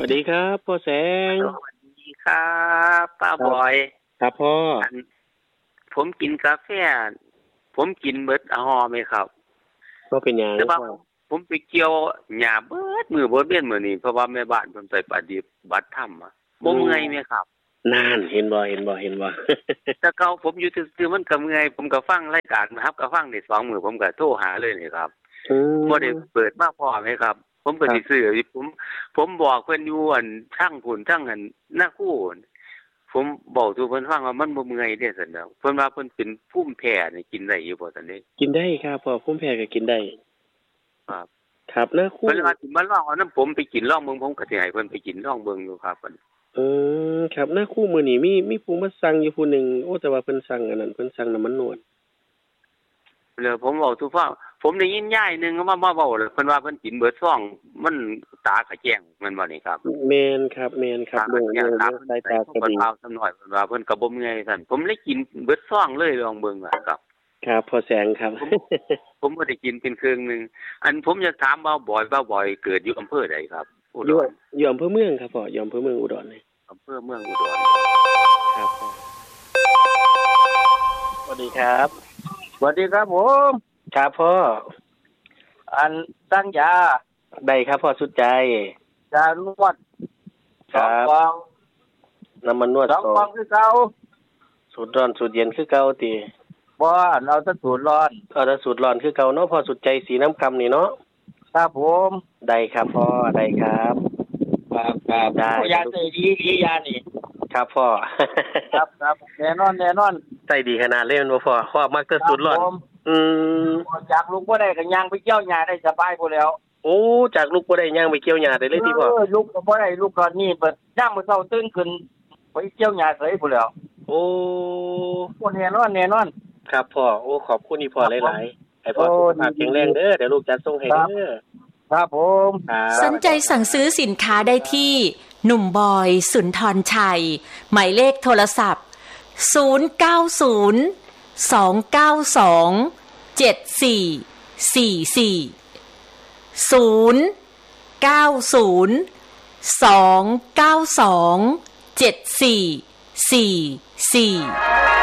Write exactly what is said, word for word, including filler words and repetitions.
วัสดีครับพ่อแสงสวัสดีครับป้าบอยครับพ่อผมกินกาแฟผมกินเบิดห่อไหมครับก็เป็นหยังแต่ว่าผมไปเกี่ยวหญ้าเบิดมือบ่เว้นมื้อนี้เพราะว่าแม่บ้านเพิ่นไปปฏิบัติธรรมอ่ะบ่เมื่อยแม่ครับนานเห็นบ่เห็นบ่เห็นบ่แต่เก่าผมอยู่ซื่อๆมันก็เมื่อยผมก็ฟังรายการครับก็ฟังได้สองมื้อผมก็โทรหาเลยนี่ครับบ่ได้เปิดมาพอไหมครับผมก็สิซื้อผมผมบอกเพิ่นอยู่อันทั้งพุ่นทั้งอันหน้าคู่ผมบอกสู่เพิ่นฟังว่ามันบ่เมื่อยเด้ซั่นเด้อเพิ่นว่าเพิ่นเป็นภูมิแพ้นี่กินได้อยู่บ่ซั่นเด้กินได้ครับพ่อภูมิแพ้ก็กินได้ครับครับหน้าคู่เพิ่นว่าสิมาลองเอาน้ำผมไปกินลองเบิ่งผมก็สิให้เพิ่นไปกินลองเบิ่งอยู่ครับเพิ่นเออครับหน้าคู่มื้อนี้มีมีผู้มาสั่งอยู่ผู้นึงโอ้แต่ว่าเพิ่นสั่งอันนั้นเพิ่นสั่งน้ำมันนวดแล้วผมเว้าสู่ฟังผมได้ยินยายนึงมามาเว้าแล้วเพิ่นว่าเพิ่นกินเบิดซองมันตาก็แจ้งแม่นบ่นี่ครับแม่นครับแม่นครับโดยๆสายตาก็ดีเพิ่นเอาซะหน่อยเพิ่นว่าเพิ่นก็บ่เมื่อยซั่นผมเลยกินเบิดซองเลยลองเบิ่งว่าครับครับพ่อแสงครับผมบ่ได้กินเป็นครึ่งนึงอันผมอยากถามว่าบ่อยว่าบ่อยเกิดอยู่อำเภอใดครับอุดรอยู่อำเภอเมืองครับพ่ออยู่อำเภอเมืองอุดรนี่อำเภอเมืองอุดรครับสวัสดีครับสวัสดีครับผมครับพ่ออันตั้งยาได้ครับพ่อสุดใจยานวดครับน้ำมันนวดสองกล่องคือเก่าสูตรร้อนสูตรเย็นคือเก่าติบ่เราจะสูตรร้อนเอาแต่สูตรร้อนคือเก่าเนาะพ่อสุดใจสีน้ำคำนี่เนาะครับผมได้ครับพ่อได้ครับครับครับได้ยาใจดีดียานี่ครับพ่อครับครับแน่นอนแน่นอนใจดีขนาดเล่นบ่พ่อพ่อมักแต่สูตรร้อนอืมจากลูกบ่ได้ก็ย่างไปเกี่ยวหญ้าได้สบายพุ่นแล้วโอ้จากลูกบ่ได้ย่างไปเกี่ยวหญ้าได้เลยติพ่อเออลูกก็บ่ได้ลูกก็นี่เปิดย่างมื้อเช้าตื่นขึ้นไปเกี่ยวหญ้าเสยพุ่นแล้วโอ้บ่แน่นอนแน่นอนครับพ่อโอ้ขอบคุณที่พ่อหลายๆให้พ่อสุขภาพแข็งแรงเด้อเดี๋ยวลูกจัดส่งให้เด้อครับผมสนใจสั่งซื้อสินค้าได้ที่หนุ่มบอยสุนทรชัยหมายเลขโทรศัพท์ศูนย์ เก้า ศูนย์ สอง เก้า สอง เจ็ด สี่ สี่ สี่ ศูนย์ เก้า ศูนย์ สอง เก้า สอง เจ็ด สี่ สี่ สี่